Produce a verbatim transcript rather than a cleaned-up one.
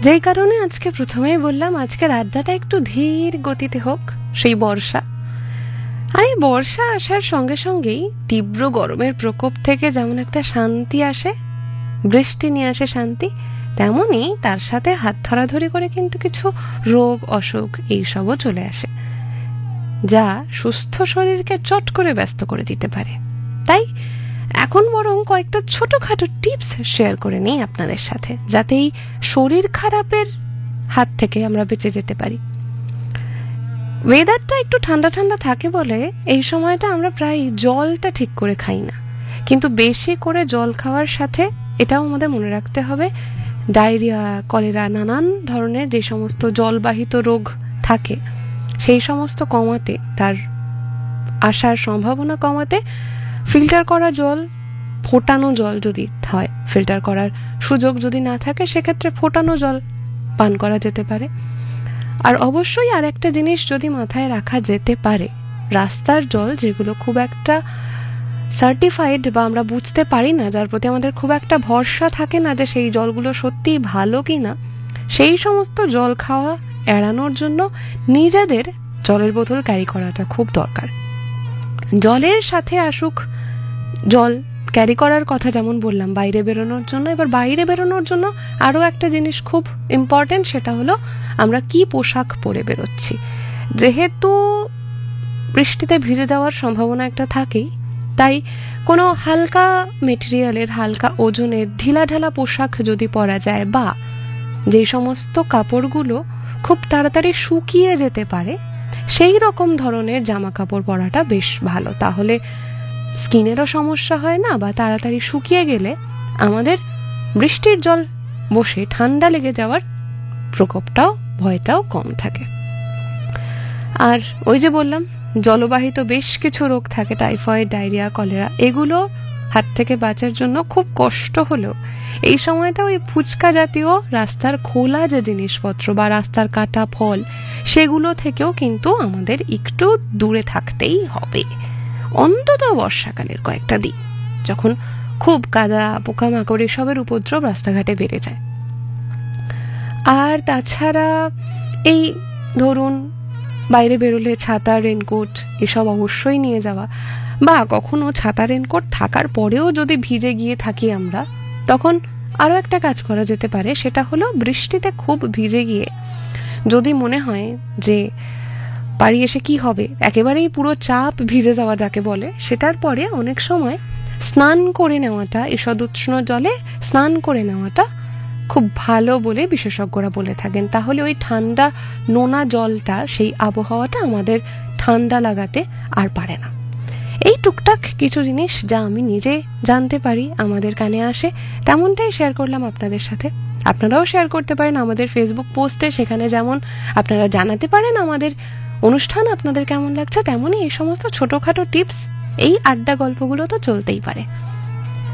যেই কারণে আজকে প্রথমেই বললাম আজকের আড্ডাটা একটু ধীর গতিতে হোক। সেই বর্ষা, আর এই বর্ষা আসার সঙ্গে সঙ্গেই তীব্র গরমের প্রকোপ থেকে যেমন একটা শান্তি আসে, বৃষ্টি নিয়ে আসে শান্তি, তেমনই তার সাথে হাত ধরাধরি করে কিন্তু কিছু রোগ অসুখ এইসবও চলে আসে, যা সুস্থ শরীরকে চট করে ব্যস্ত করে দিতে পারে। তাই এখন বরং কয়েকটা ছোটখাটো টিপস শেয়ার করে নিই আপনাদের সাথে, যাতে এই শরীর খারাপের হাত থেকে আমরা বেঁচে যেতে পারি। ওয়েদারটা একটু ঠান্ডা ঠান্ডা থাকে বলে এই সময়টা আমরা প্রায় জলটা ঠিক করে খাই না, কিন্তু বেশি করে জল খাওয়ার সাথে এটাও আমাদের মনে রাখতে হবে, ডায়রিয়া, কলেরা, নানান ধরনের যে সমস্ত জলবাহিত রোগ থাকে সেই সমস্ত কমাতে, তার আসার সম্ভাবনা কমাতে ফিল্টার করা জল, ফোটানো জল যদি হয়, ফিল্টার করার সুযোগ যদি না থাকে সেক্ষেত্রে ফোটানো জল পান করা যেতে পারে। আর অবশ্যই আর একটা জিনিস যদি মাথায় রাখা যেতে পারে, রাস্তার জল যেগুলো খুব একটা সার্টিফাইড বা আমরা বুঝতে পারি না, যার প্রতি আমাদের খুব একটা ভরসা থাকে না যে সেই জলগুলো সত্যিই ভালো কি না, সেই সমস্ত জল খাওয়া এড়ানোর জন্য নিজেদের জলের বোতল ক্যারি করাটা খুব দরকার। জলের সাথে আসুক জল ক্যারি করার কথা যেমন বললাম বাইরে বেরোনোর জন্য, এবার বাইরে বেরোনোর জন্য আরও একটা জিনিস খুব ইম্পর্টেন্ট, সেটা হলো আমরা কি পোশাক পরে বেরোচ্ছি। যেহেতু বৃষ্টিতে ভিজে যাওয়ার সম্ভাবনা একটা থাকেই, তাই কোনো হালকা মেটেরিয়ালের, হালকা ওজনের ঢিলাঢালা পোশাক যদি পরা যায়, বা যে সমস্ত কাপড়গুলো খুব তাড়াতাড়ি শুকিয়ে যেতে পারে সেই রকম ধরনের জামা কাপড় পরাটা বেশ ভালো। তাহলে স্কিনেরও সমস্যা হয় না, বা তাড়াতাড়ি শুকিয়ে গেলে আমাদের বৃষ্টির জল বসে ঠান্ডা লেগে যাওয়ার প্রকোপটাও, ভয়টাও কম থাকে। আর ওই যে বললাম জলবাহিত বেশ কিছু রোগ থাকে, টাইফয়েড, ডায়রিয়া, কলেরা, এগুলো হাত থেকে বাঁচার জন্য খুব কষ্ট হলেও এই সময়টা ওই ফুচকা জাতীয় রাস্তার খোলা যে জিনিসপত্র বা রাস্তার কাটা ফল, সেগুলো থেকেও কিন্তু আমাদের একটু দূরে থাকতেই হবে, অন্তত বর্ষাকালের কয়েকটা দিন যখন খুব কাদা, পোকামাকড় এসবের উপদ্রব রাস্তাঘাটে বেড়ে যায়। আর তাছাড়া এই ধরুন বাইরে বেরোলে ছাতা, রেনকোট এসব অবশ্যই নিয়ে যাওয়া, বা কখনো ছাতা, রেনকোট থাকার পরেও যদি ভিজে গিয়ে থাকি আমরা, তখন আরও একটা কাজ করা যেতে পারে, সেটা হলো বৃষ্টিতে খুব ভিজে গিয়ে যদি মনে হয় যে বাড়ি এসে কি হবে, একেবারেই পুরো চাপ ভিজে যাওয়া যাকে বলে, সেটার পরে অনেক সময় স্নান করে নেওয়াটা, ঈষদ উষ্ণ জলে স্নান করে নেওয়াটা খুব ভালো বলে বিশেষজ্ঞরা বলে থাকেন। তাহলে ওই ঠান্ডা নোনা জলটা, সেই আবহাওয়াটা আমাদের ঠান্ডা লাগাতে আর পারে না। এই টুকটাক কিছু জিনিস যা আমি নিজে জানতে পারি, আমাদের কানে আসে, তেমনটাই শেয়ার করলাম আপনাদের সাথে। আপনারাও শেয়ার করতে পারেন আমাদের ফেসবুক পোস্টে, সেখানে যেমন আপনারা জানাতে পারেন আমাদের অনুষ্ঠান আপনাদের কেমন লাগছে, তেমনই এই সমস্ত ছোটোখাটো টিপস, এই আড্ডা গল্পগুলো তো চলতেই পারে।